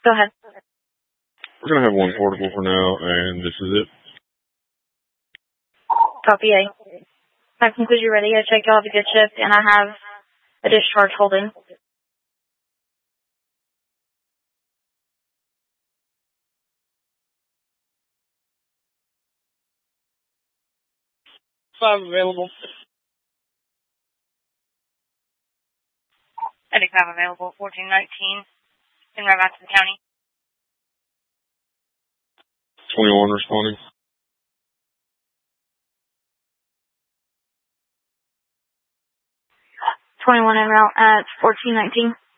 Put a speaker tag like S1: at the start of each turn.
S1: Go ahead.
S2: We're going to have one portable for now, and this is it.
S1: Copy A. That concludes your ready. I check you'll have a good shift, and I have a discharge holding.
S3: Five available.
S4: Medic 5 available, 1419, en route back to the county.
S2: 21 responding.
S1: 21 en route at 1419.